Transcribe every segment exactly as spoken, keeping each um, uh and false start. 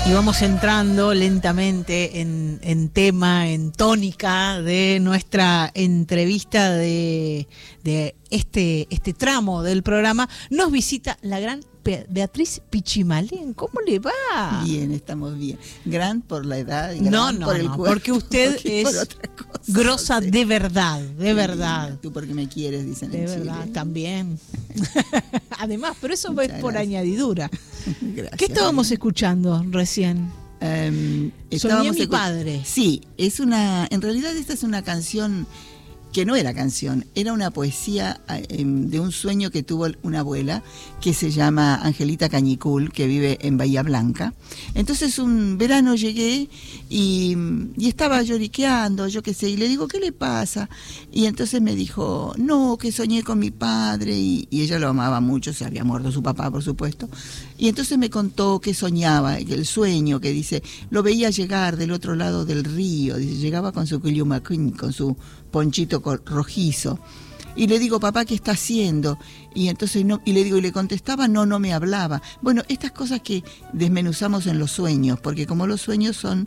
Y vamos entrando lentamente en, en tema, en tónica de nuestra entrevista de, de este, este tramo del programa. Nos visita la gran Beatriz Pichimalén. ¿Cómo le va? Bien, estamos bien. Gran por la edad y gran no, no, por el no, cuerpo. Porque usted porque es cosa, grosa no sé. de verdad, de verdad. Tú porque me quieres, dicen de en verdad, Chile. También. Además, pero eso Muchas es por gracias. añadidura. Gracias. ¿Qué estábamos escuchando recién? Um, Soñé mi escu- padre. Sí, es una. En realidad esta es una canción que no era canción, era una poesía eh, de un sueño que tuvo una abuela que se llama Angelita Cañicul, que vive en Bahía Blanca. Entonces un verano llegué y, y estaba lloriqueando, yo qué sé, y le digo, ¿qué le pasa? Y entonces me dijo, no, que soñé con mi padre, y, y ella lo amaba mucho, se había muerto su papá, por supuesto. Y entonces me contó que soñaba, que el sueño, que dice, lo veía llegar del otro lado del río, dice, llegaba con su quillumaquín, con su ponchito rojizo. Y le digo, papá, ¿qué está haciendo? Y entonces no, y le digo, y le contestaba, no, no me hablaba. Bueno, estas cosas que desmenuzamos en los sueños, porque como los sueños son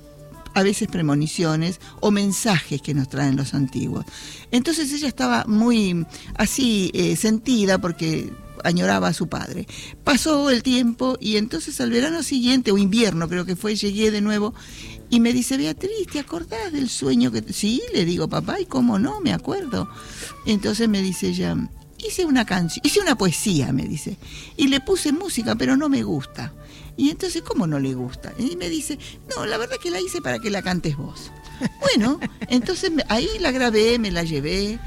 a veces premoniciones o mensajes que nos traen los antiguos. Entonces ella estaba muy así eh, sentida porque añoraba a su padre. Pasó el tiempo y entonces al verano siguiente, o invierno creo que fue, llegué de nuevo y me dice, Beatriz, ¿te acordás del sueño que...? Sí, le digo, papá, ¿y cómo no? Me acuerdo. Entonces me dice ella, hice una canción, hice una poesía, me dice, y le puse música, pero no me gusta. Y entonces, ¿cómo no le gusta? Y me dice, no, la verdad que la hice para que la cantes vos. Bueno, entonces me, ahí la grabé, me la llevé,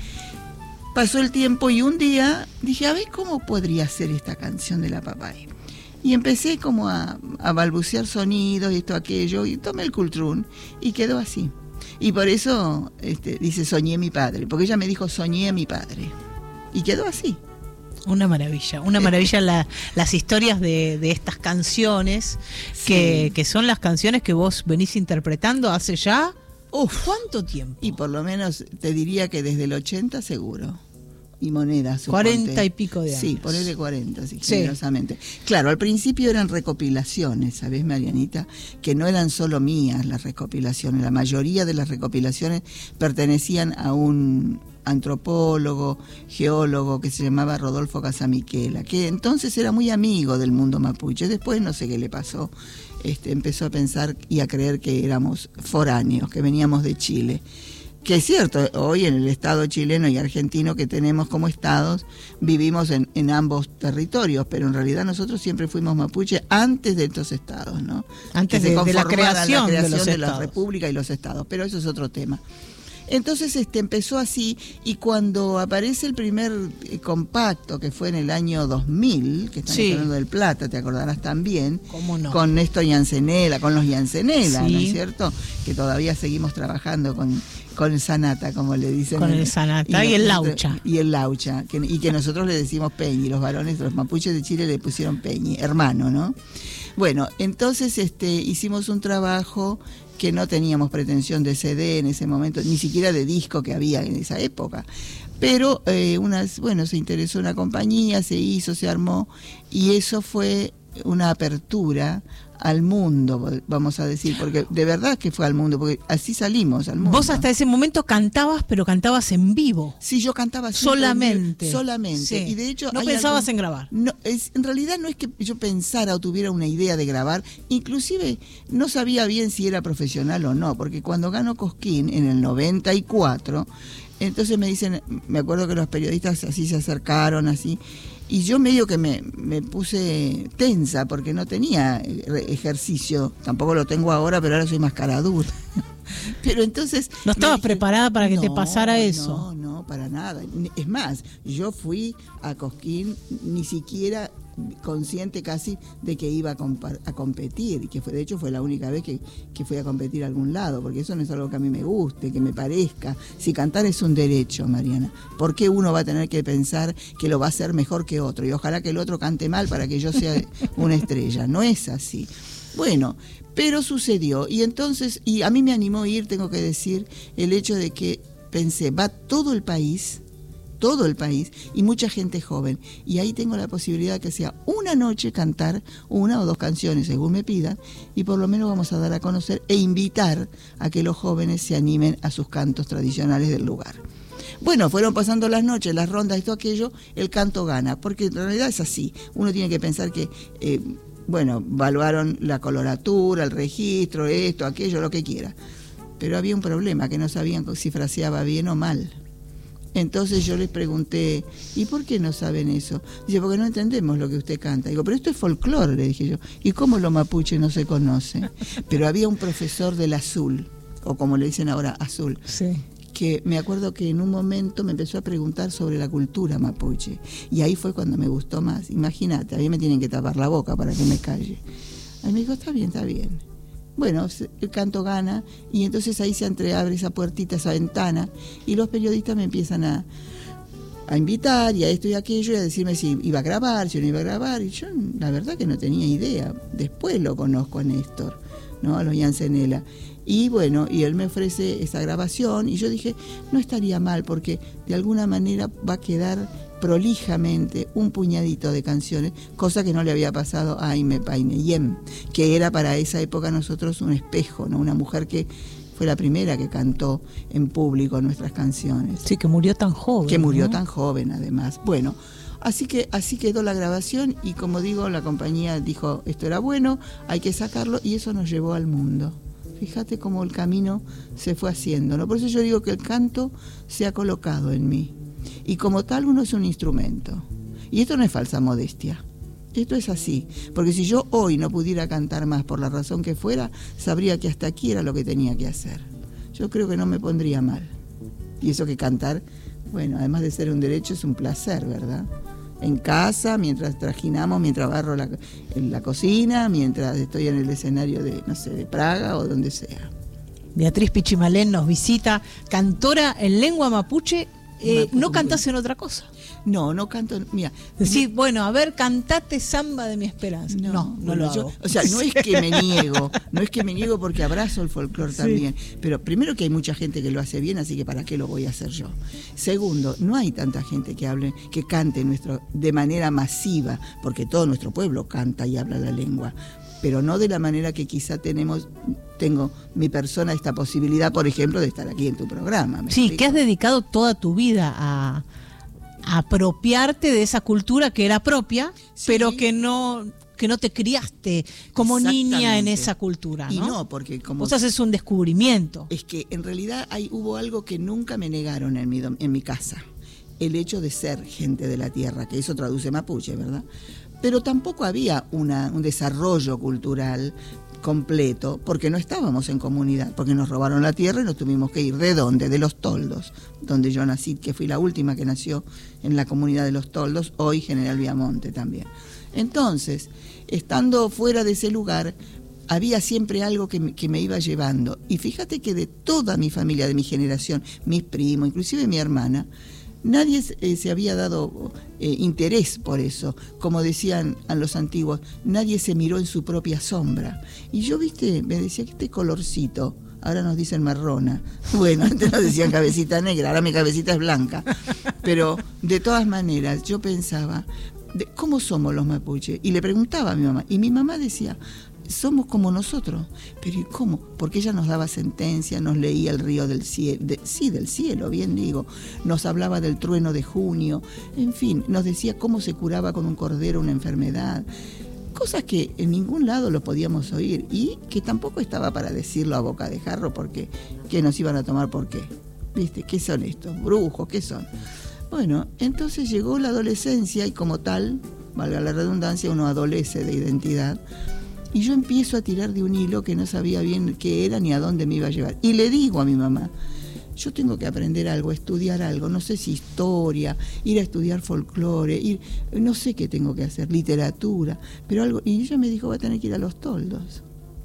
pasó el tiempo y un día dije, a ver, ¿cómo podría ser esta canción de la Papay? Y empecé como a, a balbucear sonidos y esto, aquello, y tomé el cultrún y quedó así. Y por eso este, dice, soñé a mi padre, porque ella me dijo, soñé a mi padre. Y quedó así. Una maravilla, una maravilla la, las historias de, de estas canciones, sí. que, que son las canciones que vos venís interpretando hace ya, uf, ¿cuánto tiempo? Y por lo menos te diría que desde el ochenta seguro. Y monedas, cuarenta y pico de años. Sí, ponele cuarenta, sí, sí, generosamente. Claro, al principio eran recopilaciones, ¿sabés, Marianita? Que no eran solo mías las recopilaciones. La mayoría de las recopilaciones pertenecían a un antropólogo, geólogo que se llamaba Rodolfo Casamiquela, que entonces era muy amigo del mundo mapuche. Después no sé qué le pasó, este, empezó a pensar y a creer que éramos foráneos, que veníamos de Chile. Que es cierto, hoy en el Estado chileno y argentino que tenemos como estados, vivimos en, en ambos territorios, pero en realidad nosotros siempre fuimos mapuche antes de estos estados, ¿no? Antes de, de la creación, la creación de, los de la estados. República y los estados, pero eso es otro tema. Entonces este empezó así, y cuando aparece el primer eh, compacto, que fue en el año dos mil, que estamos sí. hablando del Plata, te acordarás también, ¿Cómo no? Con Néstor Yancenela, con los Yancenela, sí. ¿no es cierto? Que todavía seguimos trabajando con, con el Sanata, como le dicen. Con el Sanata y, y el Laucha. Y el Laucha, que, y que nosotros le decimos Peñi, los varones, los mapuches de Chile le pusieron Peñi, hermano, ¿no? Bueno, entonces este hicimos un trabajo que no teníamos pretensión de C D en ese momento, ni siquiera de disco que había en esa época. Pero eh, unas, bueno, se interesó una compañía, se hizo, se armó, y eso fue una apertura al mundo, vamos a decir, porque de verdad que fue al mundo, porque así salimos al mundo. Vos hasta ese momento cantabas, pero cantabas en vivo. Sí, yo cantaba solamente. Solamente. Sí. Y de hecho no hay pensabas algún, en grabar. No, es, en realidad no es que yo pensara o tuviera una idea de grabar, inclusive no sabía bien si era profesional o no, porque cuando ganó Cosquín en el noventa y cuatro, entonces me dicen, me acuerdo que los periodistas así se acercaron, así, y yo medio que me, me puse tensa porque no tenía ejercicio, tampoco lo tengo ahora, pero ahora soy más cara dura. Pero entonces... ¿No estabas dije, preparada para que no, te pasara eso? No, no, para nada. Es más, yo fui a Cosquín ni siquiera consciente casi de que iba a, a competir, y que fue, de hecho fue la única vez que, que fui a competir a algún lado, porque eso no es algo que a mí me guste, que me parezca. Si cantar es un derecho, Mariana, ¿por qué uno va a tener que pensar que lo va a hacer mejor que otro? Y ojalá que el otro cante mal para que yo sea una estrella. No es así. Bueno, pero sucedió, y entonces, y a mí me animó a ir, tengo que decir, el hecho de que pensé, va todo el país todo el país y mucha gente joven. Y ahí tengo la posibilidad que sea una noche cantar una o dos canciones según me pidan, y por lo menos vamos a dar a conocer e invitar a que los jóvenes se animen a sus cantos tradicionales del lugar. Bueno, fueron pasando las noches, las rondas, esto, aquello, el canto gana, porque en realidad es así. Uno tiene que pensar que, eh, bueno, evaluaron la coloratura, el registro, esto, aquello, lo que quiera. Pero había un problema, que no sabían si fraseaba bien o mal. Entonces yo les pregunté, ¿y por qué no saben eso? Dice, porque no entendemos lo que usted canta. Digo, pero esto es folclore, le dije yo. ¿Y cómo lo mapuche no se conoce? Pero había un profesor del azul, o como le dicen ahora, azul, sí, que me acuerdo que en un momento me empezó a preguntar sobre la cultura mapuche. Y ahí fue cuando me gustó más. Imagínate, a mí me tienen que tapar la boca para que me calle. Ahí me dijo, está bien, está bien. Bueno, el canto gana, y entonces ahí se entreabre esa puertita, esa ventana, y los periodistas me empiezan a, a invitar, y a esto y aquello, y a decirme si iba a grabar, si no iba a grabar, y yo la verdad que no tenía idea. Después lo conozco a Néstor, ¿no? A los Yancenela. Y bueno, y él me ofrece esa grabación, y yo dije, no estaría mal, porque de alguna manera va a quedar prolijamente un puñadito de canciones, cosa que no le había pasado a Aimé Paine Yem, que era para esa época nosotros un espejo, ¿no? Una mujer que fue la primera que cantó en público nuestras canciones. Sí, que murió tan joven. Que murió, ¿no? Tan joven, joven además. Bueno, así que así quedó la grabación, y como digo, la compañía dijo, esto era bueno, hay que sacarlo, y eso nos llevó al mundo. Fíjate cómo el camino se fue haciendo, ¿no? Por eso yo digo que el canto se ha colocado en mí. Y como tal uno es un instrumento. Y esto no es falsa modestia. Esto es así. Porque si yo hoy no pudiera cantar más por la razón que fuera, sabría que hasta aquí era lo que tenía que hacer. Yo creo que no me pondría mal. Y eso que cantar, bueno, además de ser un derecho, es un placer, ¿verdad? En casa, mientras trajinamos, mientras barro la, en la cocina, mientras estoy en el escenario de, no sé, de Praga o donde sea. Beatriz Pichimalén nos visita, cantora en lengua mapuche. Eh, ¿No cantás en otra cosa? No, no canto, mira. Decir, bueno, a ver, cantate Samba de mi Esperanza. No, no, no lo yo, hago. O sea, no es que me niego, no es que me niego porque abrazo el folclore, sí, también. Pero primero que hay mucha gente que lo hace bien, así que ¿para qué lo voy a hacer yo? Segundo, no hay tanta gente que hable, que cante nuestro, de manera masiva, porque todo nuestro pueblo canta y habla la lengua, pero no de la manera que quizá tenemos, tengo mi persona esta posibilidad, por ejemplo, de estar aquí en tu programa. Sí, explico? Que has dedicado toda tu vida a, a apropiarte de esa cultura que era propia, sí, pero que no que no te criaste como niña en esa cultura, ¿no? Y no, porque como vos haces un descubrimiento. Es que en realidad hay, hubo algo que nunca me negaron en mi, en mi casa, el hecho de ser gente de la tierra, que eso traduce mapuche, ¿verdad? Pero tampoco había una, un desarrollo cultural completo, porque no estábamos en comunidad, porque nos robaron la tierra y nos tuvimos que ir. ¿De dónde? De Los Toldos, donde yo nací, que fui la última que nació en la comunidad de Los Toldos, hoy General Viamonte también. Entonces, estando fuera de ese lugar, había siempre algo que me, que me iba llevando. Y fíjate que de toda mi familia, de mi generación, mis primos, inclusive mi hermana, nadie eh, se había dado eh, interés por eso. Como decían a los antiguos, nadie se miró en su propia sombra. Y yo, viste, me decía que este colorcito, ahora nos dicen marrona. Bueno, antes nos decían cabecita negra, ahora mi cabecita es blanca. Pero de todas maneras, yo pensaba, de, ¿cómo somos los mapuches? Y le preguntaba a mi mamá. Y mi mamá decía, somos como nosotros. Pero ¿y cómo? Porque ella nos daba sentencia, nos leía el río del cielo, de, sí, del cielo, bien digo, nos hablaba del trueno de junio, en fin, nos decía cómo se curaba con un cordero una enfermedad, cosas que en ningún lado lo podíamos oír y que tampoco estaba para decirlo a boca de jarro, porque ¿qué nos iban a tomar por qué? ¿Viste? ¿Qué son estos? ¿Brujos? ¿Qué son? Bueno, entonces llegó la adolescencia y como tal, valga la redundancia, uno adolece de identidad. Y yo empiezo a tirar de un hilo que no sabía bien qué era ni a dónde me iba a llevar. Y le digo a mi mamá, yo tengo que aprender algo, estudiar algo, no sé si historia, ir a estudiar folclore, ir, no sé qué tengo que hacer, literatura, pero algo. Y ella me dijo, va a tener que ir a Los Toldos.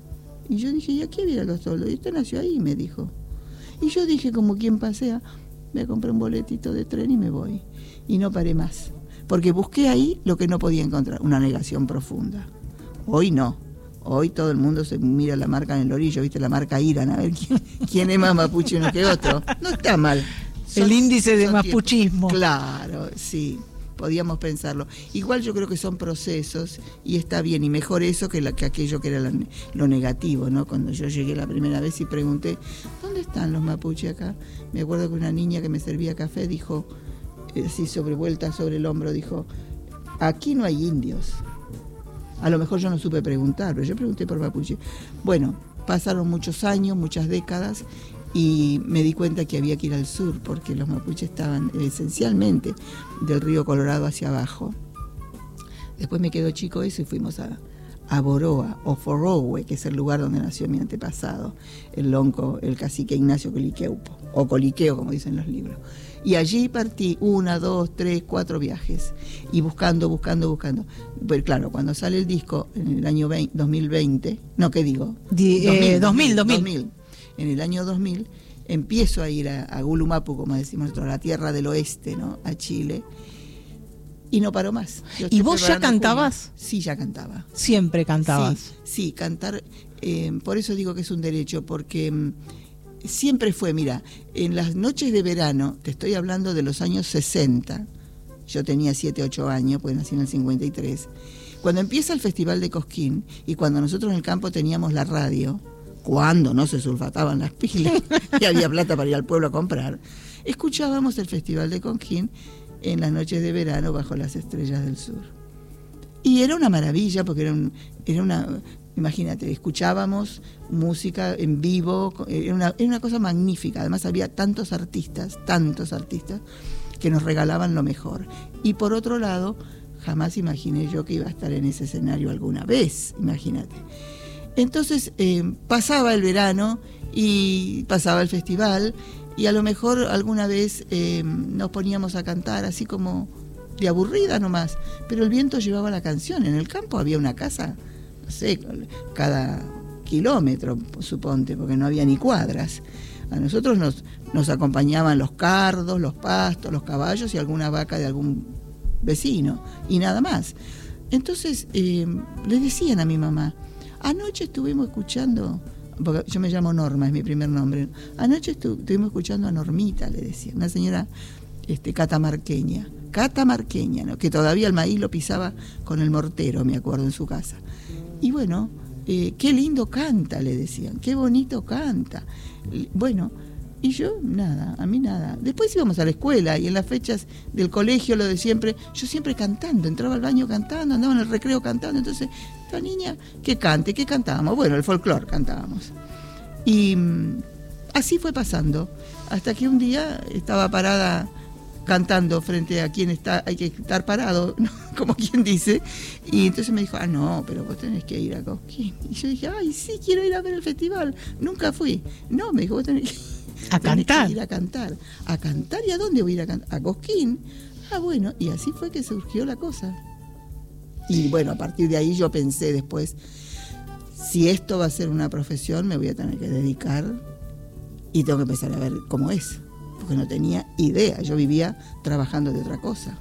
Y yo dije, ¿y a qué viene a Los Toldos? Y usted nació ahí, me dijo. Y yo dije, como quien pasea, me compré un boletito de tren y me voy. Y no paré más, porque busqué ahí lo que no podía encontrar, una negación profunda. Hoy no. Hoy todo el mundo se mira la marca en el orillo, ¿viste? La marca Irán, a ver quién, quién es más mapuche uno que otro. No está mal. Son, el índice de mapuchismo. Tiempos. Claro, sí, podíamos pensarlo. Igual yo creo que son procesos y está bien, y mejor eso que, la, que aquello que era la, lo negativo, ¿no? Cuando yo llegué la primera vez y pregunté, ¿dónde están los mapuches acá? Me acuerdo que una niña que me servía café dijo, así sobrevuelta sobre el hombro, dijo, aquí no hay indios. A lo mejor yo no supe preguntar, pero yo pregunté por mapuche. Bueno, pasaron muchos años, muchas décadas, y me di cuenta que había que ir al sur, porque los mapuches estaban esencialmente del río Colorado hacia abajo. Después me quedó chico eso y fuimos a, a Boroa, o Forrowe, que es el lugar donde nació mi antepasado, el lonco, el cacique Ignacio Coliqueupo, o Coliqueo, como dicen los libros. Y allí partí una, dos, tres, cuatro viajes, y buscando, buscando, buscando. Pero claro, cuando sale el disco en el año veinte, dos mil veinte, no, ¿qué digo? Di, eh, dos mil, dos mil, dos mil. En el año dos mil empiezo a ir a, a Gulumapu, como decimos nosotros, a la tierra del oeste, ¿no? A Chile, y no paró más. ¿Y vos ya cantabas? Junio. Sí, ya cantaba. Siempre cantabas. Sí, sí, cantar, eh, por eso digo que es un derecho, porque mm, siempre fue, mira, en las noches de verano, te estoy hablando de los años sesenta, yo tenía siete, ocho años, pues nací en el cincuenta y tres, cuando empieza el Festival de Cosquín, y cuando nosotros en el campo teníamos la radio, cuando no se sulfataban las pilas y había plata para ir al pueblo a comprar, escuchábamos el Festival de Cosquín en las noches de verano bajo las estrellas del sur. Y era una maravilla, porque era, un, era una, imagínate, escuchábamos música en vivo, era una, era una cosa magnífica. Además había tantos artistas, tantos artistas, que nos regalaban lo mejor. Y por otro lado, jamás imaginé yo que iba a estar en ese escenario alguna vez, imagínate. Entonces eh, pasaba el verano y pasaba el festival, y a lo mejor alguna vez eh, nos poníamos a cantar así como de aburrida nomás, pero el viento llevaba la canción. En el campo había una casa, no sé, cada kilómetro, suponte, porque no había ni cuadras. A nosotros nos, nos acompañaban los cardos, los pastos, los caballos y alguna vaca de algún vecino, y nada más. Entonces eh, le decían a mi mamá, anoche estuvimos escuchando, porque yo me llamo Norma, es mi primer nombre, anoche estu- estuvimos escuchando a Normita, le decía, una señora este, catamarqueña, catamarqueña, ¿no? Que todavía el maíz lo pisaba con el mortero, me acuerdo, en su casa. Y bueno, eh, qué lindo canta, le decían, qué bonito canta. Bueno, y yo, nada, a mí nada. Después íbamos a la escuela y en las fechas del colegio, lo de siempre, yo siempre cantando, entraba al baño cantando, andaba en el recreo cantando. Entonces, esta niña, ¿qué cante? ¿Qué cantábamos? Bueno, el folclore cantábamos. Y mmm, así fue pasando, hasta que un día estaba parada cantando frente a quien está, hay que estar parado, ¿no? Como quien dice, y entonces me dijo, ah, no, pero vos tenés que ir a Cosquín. Y yo dije, ay, sí, quiero ir a ver el festival, nunca fui. No, me dijo, vos tenés que A cantar. Que ir a cantar. ¿A cantar? ¿Y a dónde voy a ir a cantar? A Cosquín. Ah, bueno, y así fue que surgió la cosa. Y bueno, a partir de ahí yo pensé después, si esto va a ser una profesión, me voy a tener que dedicar y tengo que empezar a ver cómo es, porque no tenía idea. Yo vivía trabajando de otra cosa.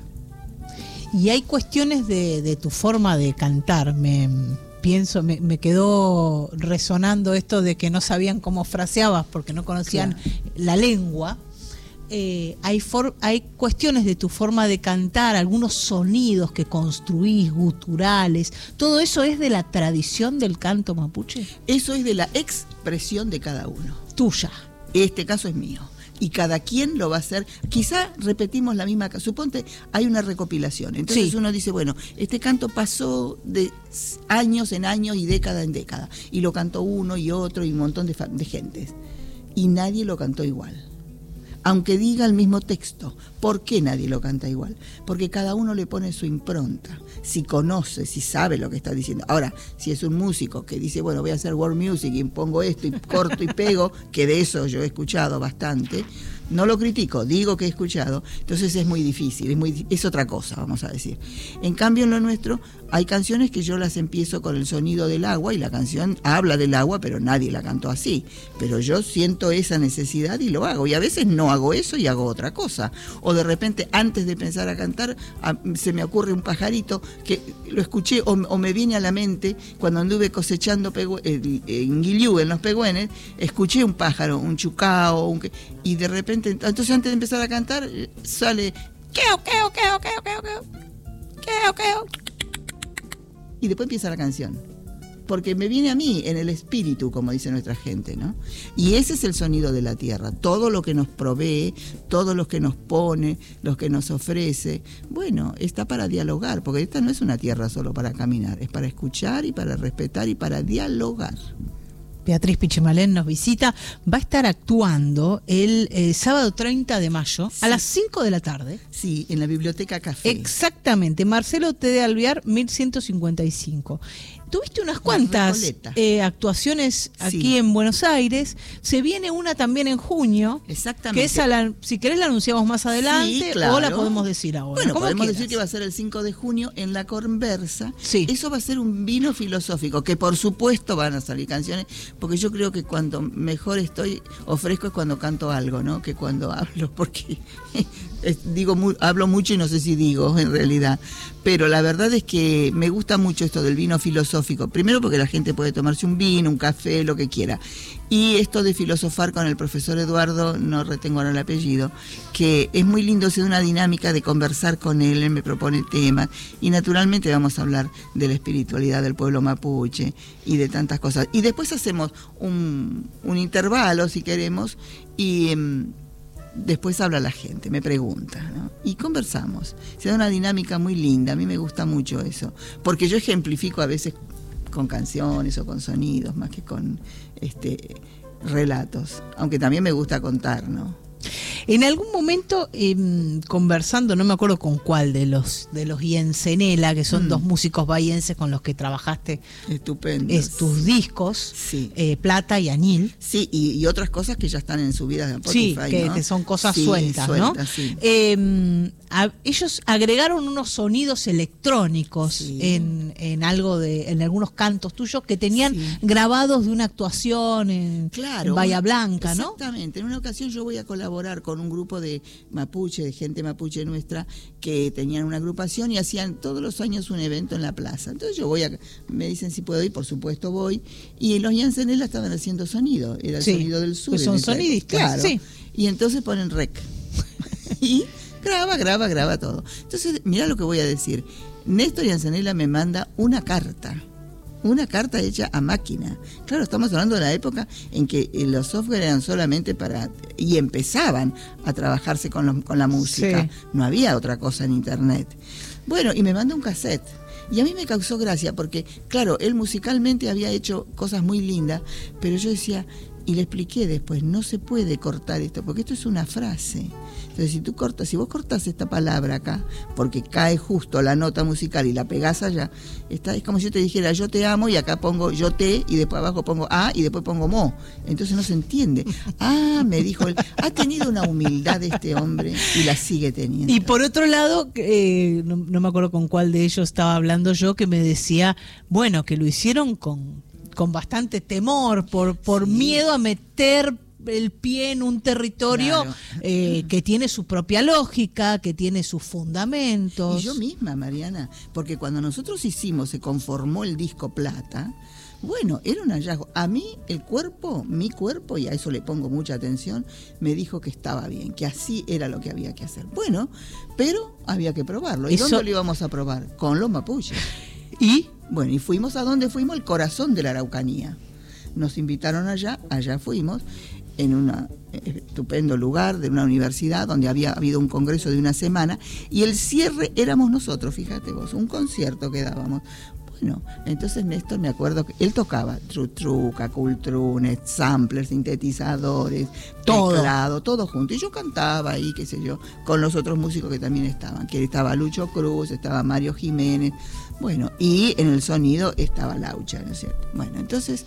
Y hay cuestiones de, de tu forma de cantar, me... pienso, me, me quedó resonando esto de que no sabían cómo fraseabas porque no conocían claro. la lengua. Eh, hay, for, hay cuestiones de tu forma de cantar, algunos sonidos que construís, guturales, ¿todo eso es de la tradición del canto mapuche? Eso es de la expresión de cada uno. Tuya. Este caso es mío. Y cada quien lo va a hacer. Quizá repetimos la misma, suponte hay una recopilación, entonces sí. Uno dice, bueno, este canto pasó de años en años y década en década, y lo cantó uno y otro y un montón de, de gentes, y nadie lo cantó igual, aunque diga el mismo texto. ¿Por qué nadie lo canta igual? Porque cada uno le pone su impronta, si conoce, si sabe lo que está diciendo. Ahora, si es un músico que dice, bueno, voy a hacer world music y pongo esto y corto y pego, que de eso yo he escuchado bastante, no lo critico, digo que he escuchado, entonces es muy difícil, es, muy, es otra cosa, vamos a decir. En cambio, en lo nuestro, hay canciones que yo las empiezo con el sonido del agua, y la canción habla del agua, pero nadie la cantó así. Pero yo siento esa necesidad y lo hago, y a veces no hago eso y hago otra cosa. O de repente, antes de pensar a cantar, a, se me ocurre un pajarito que lo escuché o, o me viene a la mente cuando anduve cosechando pegu- en, en Guiliú, en los pegüenes, escuché un pájaro, un chucao, un, y de repente repente, entonces antes de empezar a cantar, sale queo, queo, queo, queo, queo, queo, queo, queo. Y después empieza la canción. Porque me viene a mí en el espíritu, como dice nuestra gente, ¿no? Y ese es el sonido de la tierra. Todo lo que nos provee, todo lo que nos pone, lo que nos ofrece, bueno, está para dialogar, porque esta no es una tierra solo para caminar, es para escuchar y para respetar y para dialogar. Beatriz Pichimalén nos visita, va a estar actuando el eh, sábado treinta de mayo, sí, a las cinco de la tarde. Sí, en la Biblioteca Café. Exactamente, Marcelo T. de Alvear, mil ciento cincuenta y cinco. Tuviste unas cuantas eh, actuaciones aquí, sí, en Buenos Aires. Se viene una también en junio. Exactamente. Que esa la, si querés la anunciamos más adelante, sí, claro, o la podemos decir ahora. Bueno, podemos quieras decir que va a ser el cinco de junio en La Conversa. Sí. Eso va a ser un vino filosófico, que por supuesto van a salir canciones, porque yo creo que cuando mejor estoy, ofrezco es cuando canto algo, ¿no? Que cuando hablo, porque digo muy, hablo mucho y no sé si digo en realidad. Pero la verdad es que me gusta mucho esto del vino filosófico. Primero porque la gente puede tomarse un vino, un café, lo que quiera. Y esto de filosofar con el profesor Eduardo, no retengo ahora el apellido, que es muy lindo, es una dinámica de conversar con él, él me propone temas. Y naturalmente vamos a hablar de la espiritualidad del pueblo mapuche y de tantas cosas. Y después hacemos un, un intervalo, si queremos, y... Um, después habla la gente, me pregunta, ¿no? Y conversamos. Se da una dinámica muy linda, a mí me gusta mucho eso, porque yo ejemplifico a veces con canciones o con sonidos más que con este relatos, aunque también me gusta contar, ¿no? En algún momento, eh, conversando, no me acuerdo con cuál de los de los Yensenela, que son mm. dos músicos bahienses con los que trabajaste estupendos tus discos, sí, eh, Plata y Añil. Sí, y, y otras cosas que ya están en subidas de Spotify, sí, que, ¿no? que son cosas sí, sueltas, sueltas, ¿no? Sí. Eh, a, ellos agregaron unos sonidos electrónicos sí. en, en algo de, en algunos cantos tuyos que tenían sí. grabados de una actuación en, claro, en Bahía Blanca, exactamente. ¿no? Exactamente. En una ocasión yo voy a colaborar con un grupo de mapuche, de gente mapuche nuestra, que tenían una agrupación y hacían todos los años un evento en la plaza. Entonces yo voy a, me dicen si puedo ir, por supuesto voy, y los Yensenela estaban haciendo sonido, era el sí, sonido del sur. Pues son sonidistas, claro. Sí. Y entonces ponen rec. y graba, graba, graba todo. Entonces, mirá lo que voy a decir. Néstor Yensenela me manda una carta. Una carta hecha a máquina. Claro, estamos hablando de la época en que los software eran solamente para... y empezaban a trabajarse con, los, con la música. Sí. No había otra cosa en internet. Bueno, y me manda un cassette. Y a mí me causó gracia porque, claro, él musicalmente había hecho cosas muy lindas, pero yo decía... Y le expliqué después, no se puede cortar esto, porque esto es una frase. Entonces, si tú cortas, si vos cortás esta palabra acá, porque cae justo la nota musical y la pegás allá, está, es como si yo te dijera, yo te amo, y acá pongo yo te, y después abajo pongo a, y después pongo mo. Entonces no se entiende. Ah, me dijo él, ha tenido una humildad este hombre, y la sigue teniendo. Y por otro lado, eh, no, no me acuerdo con cuál de ellos estaba hablando yo, que me decía, bueno, que lo hicieron con... con bastante temor, por, por sí. miedo a meter el pie en un territorio claro. eh, que tiene su propia lógica, que tiene sus fundamentos. Y yo misma, Mariana, porque cuando nosotros hicimos, se conformó el disco Plata, bueno, era un hallazgo. A mí, el cuerpo, mi cuerpo, y a eso le pongo mucha atención, me dijo que estaba bien, que así era lo que había que hacer. Bueno, pero había que probarlo. ¿Y eso... dónde lo íbamos a probar? Con los mapuches. ¿Y? Bueno, y fuimos a donde fuimos, el corazón de la Araucanía. Nos invitaron allá, allá fuimos, en un estupendo lugar de una universidad donde había habido un congreso de una semana, y el cierre éramos nosotros, fíjate vos, un concierto que dábamos. Bueno, entonces Néstor, me acuerdo que él tocaba tru truca, cultrunes, samplers, sintetizadores, todo. Teclado, todo junto. Y yo cantaba ahí, qué sé yo, con los otros músicos que también estaban, que estaba Lucho Cruz, estaba Mario Jiménez, bueno, y en el sonido estaba Laucha, ¿no es cierto? Bueno, entonces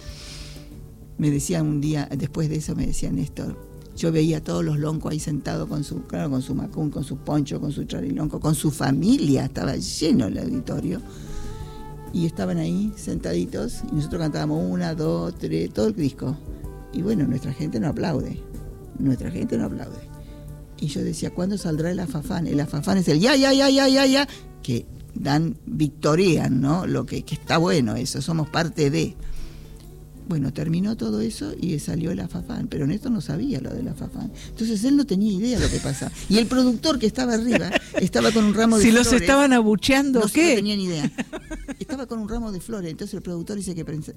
me decía un día, después de eso me decía Néstor, yo veía a todos los loncos ahí sentados con su, claro, con su macún, con su poncho, con su charilonco, con su familia, estaba lleno el auditorio. Y estaban ahí sentaditos y nosotros cantábamos una, dos, tres, todo el disco. Y bueno, nuestra gente no aplaude. Nuestra gente no aplaude. Y yo decía, ¿cuándo saldrá el afafán? El afafán es el ya, ya, ya, ya, ya, ya, que dan, victorian, ¿no? Lo que, que está bueno eso, somos parte de. Bueno, terminó todo eso y salió el Afafán, pero Néstor no sabía lo del Afafán. Entonces él no tenía idea de lo que pasaba. Y el productor que estaba arriba estaba con un ramo de si flores. Si los estaban abucheando, no, ¿qué? No tenía ni idea. Estaba con un ramo de flores. Entonces el productor dice que